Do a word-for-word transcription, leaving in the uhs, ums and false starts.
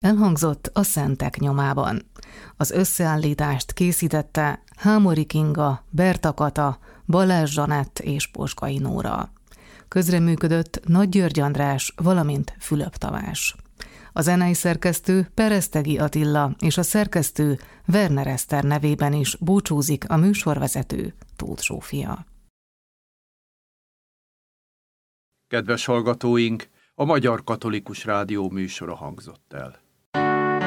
elhangzott a Szentek nyomában. Az összeállítást készítette Hámori Kinga, Berta Kata, Balázs Zsanett és Posgai Nóra. Közreműködött Nagy György András, valamint Fülöp Tamás. A zenei szerkesztő Peresztegi Attila és a szerkesztő Werner Eszter nevében is búcsúzik a műsorvezető, Tóth Zsófia. Kedves hallgatóink, a Magyar Katolikus Rádió műsora hangzott el.